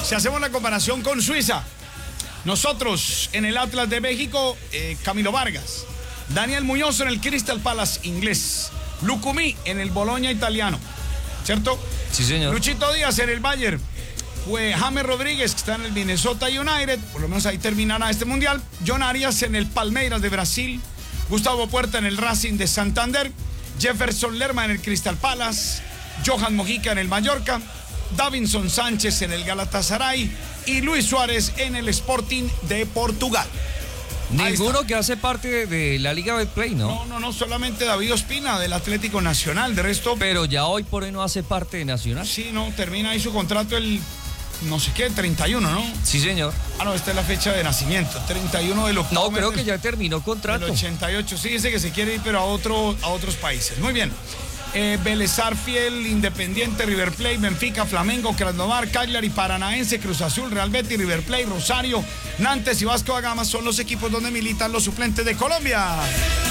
Si hacemos la comparación con Suiza, nosotros en el Atlas de México, Camilo Vargas, Daniel Muñoz en el Crystal Palace inglés, Lucumí en el Bologna italiano, ¿cierto? Sí, señor. Luchito Díaz en el Bayern, fue James Rodríguez, que está en el Minnesota United, por lo menos ahí terminará este mundial. John Arias en el Palmeiras de Brasil, Gustavo Puerta en el Racing de Santander, Jefferson Lerma en el Crystal Palace, Johan Mojica en el Mallorca, Davinson Sánchez en el Galatasaray y Luis Suárez en el Sporting de Portugal. Ninguno que hace parte de la Liga Betplay, ¿no? No, solamente David Ospina del Atlético Nacional, de resto... Pero ya hoy por hoy no hace parte de Nacional. Sí, no, termina ahí su contrato el, no sé qué, 31, ¿no? Sí, señor. Ah, no, esta es la fecha de nacimiento, 31 de octubre. No, creo que ya terminó contrato. El 88, sí, dice que se quiere ir, pero a otros países. Muy bien. Vélez Sarsfield, Independiente, River Plate, Benfica, Flamengo, Krasnodar, Cagliari, Paranaense, Cruz Azul, Real Betis, River Plate, Rosario, Nantes y Vasco da Gama son los equipos donde militan los suplentes de Colombia.